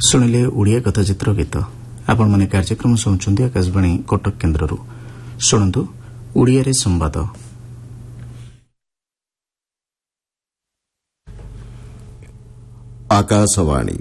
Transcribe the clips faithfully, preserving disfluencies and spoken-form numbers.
ଶୁଣିଲେ ଓଡ଼ିଆ କଥାଚିତ୍ର ଗୀତ। ଆପଣମାନେ କାର୍ଯ୍ୟକ୍ରମ ଶୁଣୁଛନ୍ତି ଆକାଶବାଣୀ କଟକ କେନ୍ଦ୍ରରୁ। ଶୁଣନ୍ତୁ ଓଡ଼ିଆରେ ସମ୍ବାଦ। ଆକାଶବାଣୀ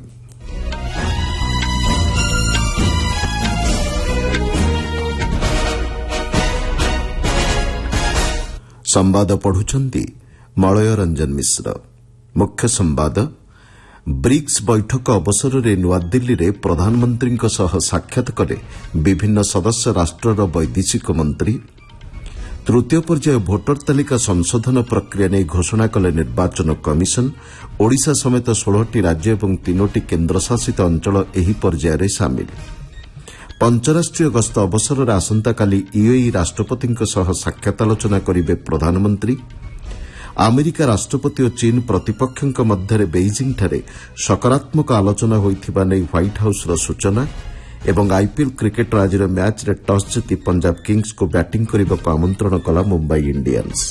ସମ୍ବାଦ ପଢୁଛନ୍ତି ମଳୟ ରଞ୍ଜନ ମିଶ୍ର। ମୁଖ୍ୟ ସମ୍ବାଦ, ବ୍ରିକ୍ସ ବୈଠକ ଅବସରରେ ନୂଆଦିଲ୍ଲୀରେ ପ୍ରଧାନମନ୍ତ୍ରୀଙ୍କ ସହ ସାକ୍ଷାତ କଲେ ବିଭିନ୍ନ ସଦସ୍ୟ ରାଷ୍ଟ୍ରର ବୈଦେଶିକ ମନ୍ତ୍ରୀ। ତୃତୀୟ ପର୍ଯ୍ୟାୟ ଭୋଟର ତାଲିକା ସଂଶୋଧନ ପ୍ରକ୍ରିୟା ନେଇ ଘୋଷଣା କଲେ ନିର୍ବାଚନ କମିଶନ। ଓଡ଼ିଶା ସମେତ ଷୋହଳଟି ରାଜ୍ୟ ଏବଂ ତିନୋଟି କେନ୍ଦ୍ରଶାସିତ ଅଞ୍ଚଳ ଏହି ପର୍ଯ୍ୟାୟରେ ସାମିଲ। ପଞ୍ଚରାଷ୍ଟ୍ରୀୟ ଗସ୍ତ ଅବସରରେ ଆସନ୍ତାକାଲି ୟୁଏଇ ରାଷ୍ଟ୍ରପତିଙ୍କ ସହ ସାକ୍ଷାତ ଆଲୋଚନା କରିବେ ପ୍ରଧାନମନ୍ତ୍ରୀ। ଆମେରିକା ରାଷ୍ଟ୍ରପତି ଓ ଚୀନ ପ୍ରତିପକ୍ଷଙ୍କ ମଧ୍ୟରେ ବେଇଜିଂଠାରେ ସକାରାତ୍ମକ ଆଲୋଚନା ହୋଇଥିବା ନେଇ ହ୍ୱାଇଟ୍ ହାଉସ୍ର ସୂଚନା। ଏବଂ ଆଇପିଏଲ୍ କ୍ରିକେଟର ଆଜିର ମ୍ୟାଚ୍ରେ ଟସ୍ ଜିତି ପଞ୍ଜାବ କିଙ୍ଗ୍ସକୁ ବ୍ୟାଟିଂ କରିବାକୁ ଆମନ୍ତ୍ରଣ କଲା ମୁମ୍ବାଇ ଇଣ୍ଡିଆନ୍ସ।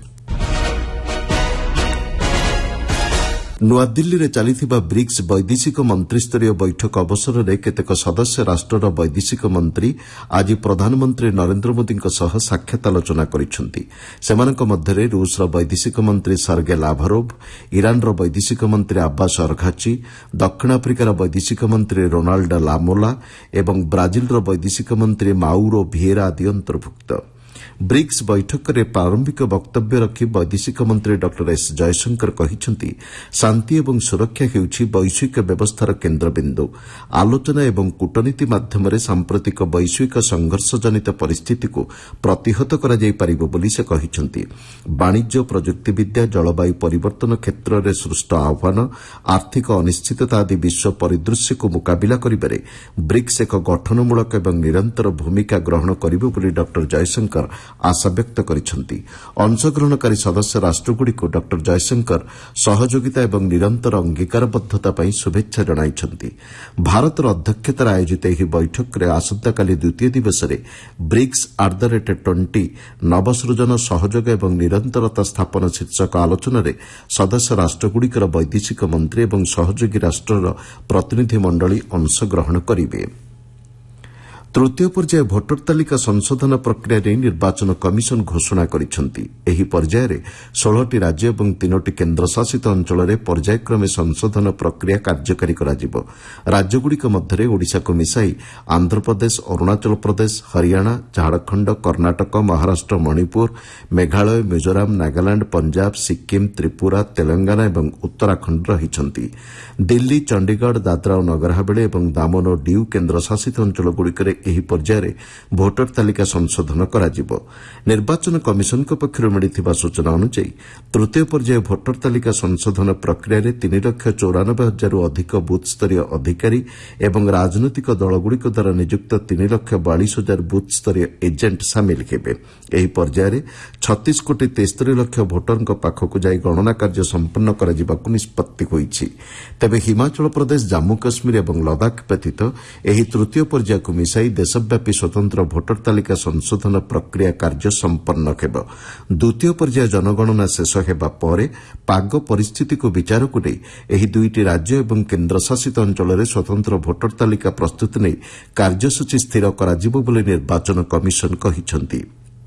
ନୂଆଦିଲ୍ଲୀରେ ଚାଲିଥିବା ବ୍ରିକ୍ସ ବୈଦେଶିକ ମନ୍ତ୍ରୀସ୍ତରୀୟ ବୈଠକ ଅବସରରେ କେତେକ ସଦସ୍ୟ ରାଷ୍ଟ୍ରର ବୈଦେଶିକ ମନ୍ତ୍ରୀ ଆଜି ପ୍ରଧାନମନ୍ତ୍ରୀ ନରେନ୍ଦ୍ର ମୋଦିଙ୍କ ସହ ସାକ୍ଷାତ ଆଲୋଚନା କରିଛନ୍ତି। ସେମାନଙ୍କ ମଧ୍ୟରେ ରୁଷ୍ର ବୈଦେଶିକ ମନ୍ତ୍ରୀ ସର୍ଗେ ଲାଭରୋଭ୍, ଇରାନ୍ର ବୈଦେଶିକ ମନ୍ତ୍ରୀ ଆବ୍ବାସ ଅରଘାଚି, ଦକ୍ଷିଣ ଆଫ୍ରିକାର ବୈଦେଶିକ ମନ୍ତ୍ରୀ ରୋନାଲ୍ଡ ଲାମୋଲା ଏବଂ ବ୍ରାଜିଲ୍ର ବୈଦେଶିକ ମନ୍ତ୍ରୀ ମାଉରୋ ଭିଏରା ଆଦି ଅନ୍ତର୍ଭୁକ୍ତ। ବ୍ରିକ୍ସ ବୈଠକରେ ପ୍ରାରମ୍ଭିକ ବକ୍ତବ୍ୟ ରଖି ବୈଦେଶିକ ମନ୍ତ୍ରୀ ଡକ୍ଟର ଏସ୍ ଜୟଶଙ୍କର କହିଛନ୍ତି, ଶାନ୍ତି ଏବଂ ସୁରକ୍ଷା ହେଉଛି ବୈଶ୍ୱିକ ବ୍ୟବସ୍ଥାର କେନ୍ଦ୍ରବିନ୍ଦୁ। ଆଲୋଚନା ଏବଂ କୂଟନୀତି ମାଧ୍ୟମରେ ସାମ୍ପ୍ରତିକ ବୈଶ୍ୱିକ ସଂଘର୍ଷଜନିତ ପରିସ୍ଥିତିକୁ ପ୍ରତିହତ କରାଯାଇପାରିବ ବୋଲି ସେ କହିଛନ୍ତି। ବାଣିଜ୍ୟ, ପ୍ରଯୁକ୍ତିବିଦ୍ୟା, ଜଳବାୟୁ ପରିବର୍ତ୍ତନ କ୍ଷେତ୍ରରେ ସୃଷ୍ଟ ଆହ୍ୱାନ, ଆର୍ଥିକ ଅନିଶ୍ଚିତତା ଆଦି ବିଶ୍ୱ ପରିଦୃଶ୍ୟକୁ ମୁକାବିଲା କରିବାରେ ବ୍ରିକ୍ସ ଏକ ଗଠନମୂଳକ ଏବଂ ନିରନ୍ତର ଭୂମିକା ଗ୍ରହଣ କରିବ ବୋଲି ଡକ୍ଟର ଜୟଶଙ୍କର ଆଶାବ୍ୟକ୍ତ କରିଛନ୍ତି। ଅଂଶଗ୍ରହଣକାରୀ ସଦସ୍ୟ ରାଷ୍ଟ୍ରଗୁଡ଼ିକୁ ଡକ୍ଟର ଜୟଶଙ୍କର ସହଯୋଗିତା ଏବଂ ନିରନ୍ତର ଅଙ୍ଗୀକାରବଦ୍ଧତା ପାଇଁ ଶୁଭେଚ୍ଛା ଜଣାଇଛନ୍ତି। ଭାରତର ଅଧ୍ୟକ୍ଷତାରେ ଆୟୋଜିତ ଏହି ବୈଠକରେ ଆସନ୍ତାକାଲି ଦ୍ୱିତୀୟ ଦିବସରେ BRICS at the rate twenty ନବସୃଜନ, ସହଯୋଗ ଏବଂ ନିରନ୍ତରତା ସ୍ଥାପନ ଶୀର୍ଷକ ଆଲୋଚନାରେ ସଦସ୍ୟ ରାଷ୍ଟ୍ରଗୁଡ଼ିକର ବୈଦେଶିକ ମନ୍ତ୍ରୀ ଏବଂ ସହଯୋଗୀ ରାଷ୍ଟ୍ରର ପ୍ରତିନିଧି ମଣ୍ଡଳୀ ଅଂଶଗ୍ରହଣ କରିବେ। ତୃତୀୟ ପର୍ଯ୍ୟାୟ ଭୋଟର ତାଲିକା ସଂଶୋଧନ ପ୍ରକ୍ରିୟା ନେଇ ନିର୍ବାଚନ କମିଶନ ଘୋଷଣା କରିଛନ୍ତି। ଏହି ପର୍ଯ୍ୟାୟରେ ଷୋହଳଟି ରାଜ୍ୟ ଏବଂ ତିନୋଟି କେନ୍ଦ୍ରଶାସିତ ଅଞ୍ଚଳରେ ପର୍ଯ୍ୟାୟକ୍ରମେ ସଂଶୋଧନ ପ୍ରକ୍ରିୟା କାର୍ଯ୍ୟକାରୀ କରାଯିବ। ରାଜ୍ୟଗୁଡ଼ିକ ମଧ୍ୟରେ ଓଡ଼ିଶାକୁ ମିଶାଇ ଆନ୍ଧ୍ରପ୍ରଦେଶ, ଅରୁଣାଚଳ ପ୍ରଦେଶ, ହରିୟାଣା, ଝାଡ଼ଖଣ୍ଡ, କର୍ଣ୍ଣାଟକ, ମହାରାଷ୍ଟ୍ର, ମଣିପୁର, ମେଘାଳୟ, ମିଜୋରାମ, ନାଗାଲାଣ୍ଡ, ପଞ୍ଜାବ, ସିକ୍କିମ୍, ତ୍ରିପୁରା, ତେଲଙ୍ଗାନା ଏବଂ ଉତ୍ତରାଖଣ୍ଡ ରହିଛନ୍ତି। ଦିଲ୍ଲୀ, ଚଣ୍ଡିଗଡ଼, ଦାଦ୍ରା ଓ ନଗରହାବେଳି ଏବଂ ଦାମନ ଓ ଡିଉ କେନ୍ଦ୍ରଶାସିତ ଅଞ୍ଚଳଗୁଡ଼ିକରେ ଏହି ପର୍ଯ୍ୟାୟରେ ଭୋଟର ତାଲିକା ସଂଶୋଧନ କରାଯିବ। ନିର୍ବାଚନ କମିଶନଙ୍କ ପକ୍ଷରୁ ମିଳିଥିବା ସୂଚନା ଅନୁଯାୟୀ ତୃତୀୟ ପର୍ଯ୍ୟାୟ ଭୋଟର ତାଲିକା ସଂଶୋଧନ ପ୍ରକ୍ରିୟାରେ ତିନି ଲକ୍ଷ ଚଉରାନବେ ହଜାରରୁ ଅଧିକ ବୁଥ୍ସ୍ତରୀୟ ଅଧିକାରୀ ଏବଂ ରାଜନୈତିକ ଦଳଗୁଡ଼ିକ ଦ୍ୱାରା ନିଯୁକ୍ତ ତିନି ଲକ୍ଷ ବୟାଳିଶ ହଜାର ବୁଥ୍ସ୍ତରୀୟ ଏଜେଣ୍ଟ ସାମିଲ ହେବେ। ଏହି ପର୍ଯ୍ୟାୟରେ ଛତିଶ କୋଟି ତେସ୍ତରୀ ଲକ୍ଷ ଭୋଟରଙ୍କ ପାଖକୁ ଯାଇ ଗଣନା କାର୍ଯ୍ୟ ସମ୍ପନ୍ନ କରାଯିବାକୁ ନିଷ୍ପତ୍ତି ହୋଇଛି। ତେବେ ହିମାଚଳ ପ୍ରଦେଶ, ଜାମ୍ମୁ କାଶ୍ମୀର ଏବଂ ଲଦାଖ ବ୍ୟତୀତ ଏହି ତୃତୀୟ ପର୍ଯ୍ୟାୟକୁ ମିଶାଇ ଦେଶବ୍ୟାପୀ ସ୍ୱତନ୍ତ୍ର ଭୋଟର ତାଲିକା ସଂଶୋଧନ ପ୍ରକ୍ରିୟା କାର୍ଯ୍ୟ ସମ୍ପନ୍ନ ହେବ। ଦ୍ୱିତୀୟ ପର୍ଯ୍ୟାୟ ଜନଗଣନା ଶେଷ ହେବା ପରେ ପାଗ ପରିସ୍ଥିତିକୁ ବିଚାରକୁ ନେଇ ଏହି ଦୁଇଟି ରାଜ୍ୟ ଏବଂ କେନ୍ଦ୍ରଶାସିତ ଅଞ୍ଚଳରେ ସ୍ୱତନ୍ତ୍ର ଭୋଟର ତାଲିକା ପ୍ରସ୍ତୁତି ନେଇ କାର୍ଯ୍ୟସୂଚୀ ସ୍ଥିର କରାଯିବ ବୋଲି ନିର୍ବାଚନ କମିଶନ କହିଛନ୍ତି।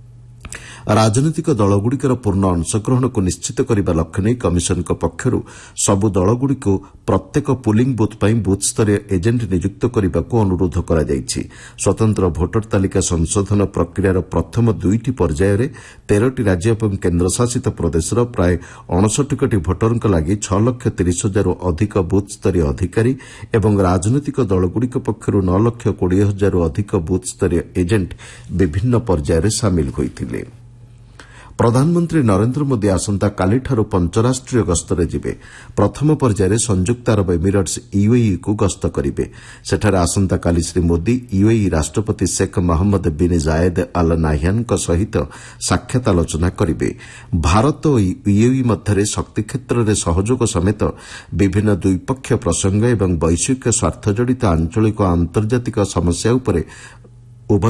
ରାଜନୈତିକ ଦଳଗୁଡ଼ିକର ପୂର୍ଣ୍ଣ ଅଂଶଗ୍ରହଣକୁ ନିଶ୍ଚିତ କରିବା ଲକ୍ଷ୍ୟ ନେଇ କମିଶନଙ୍କ ପକ୍ଷରୁ ସବୁ ଦଳଗୁଡ଼ିକୁ ପ୍ରତ୍ୟେକ ପୁଲିଂ ବୁଥ୍ ପାଇଁ ବୁଥ୍ସ୍ତରୀୟ ଏଜେଣ୍ଟ ନିଯୁକ୍ତ କରିବାକୁ ଅନୁରୋଧ କରାଯାଇଛି। ସ୍ୱତନ୍ତ୍ର ଭୋଟର ତାଲିକା ସଂଶୋଧନ ପ୍ରକ୍ରିୟାର ପ୍ରଥମ ଦୁଇଟି ପର୍ଯ୍ୟାୟରେ ତେରଟି ରାଜ୍ୟ ଏବଂ କେନ୍ଦ୍ରଶାସିତ ପ୍ରଦେଶର ପ୍ରାୟ ଅଣଷଠି କୋଟି ଭୋଟରଙ୍କ ଲାଗି ଛଅ ଲକ୍ଷ ତିରିଶ ହଜାରରୁ ଅଧିକ ବୁଥ୍ସ୍ତରୀୟ ଅଧିକାରୀ ଏବଂ ରାଜନୈତିକ ଦଳଗୁଡ଼ିକ ପକ୍ଷରୁ ନଅ ଲକ୍ଷ କୋଡ଼ିଏ ହଜାରରୁ ଅଧିକ ବୁଥ୍ସ୍ତରୀୟ ଏଜେଣ୍ଟ ବିଭିନ୍ନ ପର୍ଯ୍ୟାୟରେ ସାମିଲ ହୋଇଥିଲେ। ପ୍ରଧାନମନ୍ତ୍ରୀ ନରେନ୍ଦ୍ର ମୋଦି ଆସନ୍ତାକାଲିଠାରୁ ପଞ୍ଚରାଷ୍ଟ୍ରୀୟ ଗସ୍ତରେ ଯିବେ। ପ୍ରଥମ ପର୍ଯ୍ୟାୟରେ ସଂଯୁକ୍ତ ଆରବ ଏମିରେଟ୍ସ ୟୁଏଇକୁ ଗସ୍ତ କରିବେ। ସେଠାରେ ଆସନ୍ତାକାଲି ଶ୍ରୀ ମୋଦି ୟୁଏଇ ରାଷ୍ଟ୍ରପତି Sheikh Mohammed bin Zayed Al ନାହ୍ୟାନ୍ଙ୍କ ସହିତ ସାକ୍ଷାତ ଆଲୋଚନା କରିବେ। ଭାରତ ଓ ୟୁଏଇ ମଧ୍ୟରେ ଶକ୍ତି କ୍ଷେତ୍ରରେ ସହଯୋଗ ସମେତ ବିଭିନ୍ନ ଦ୍ୱିପକ୍ଷୀୟ ପ୍ରସଙ୍ଗ ଏବଂ ବୈଶ୍ୱିକ ସ୍ୱାର୍ଥଜଡ଼ିତ ଆଞ୍ଚଳିକ ଓ ଆନ୍ତର୍ଜାତିକ ସମସ୍ୟା ଉପରେ